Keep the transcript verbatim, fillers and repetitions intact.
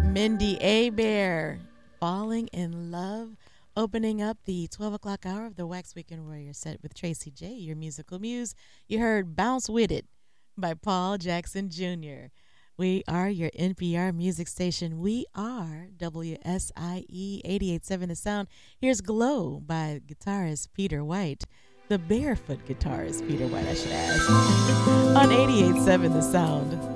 Mindy Abair, Falling in Love, opening up the twelve o'clock hour of the Wax Weekend Warrior set with Tracy J, your musical muse. You heard Bounce With It by Paul Jackson Junior We are your N P R music station. We are W S I E eighty-eight point seven The Sound. Here's Glow by guitarist Peter White. The barefoot guitarist Peter White, I should ask. On eighty-eight point seven The Sound.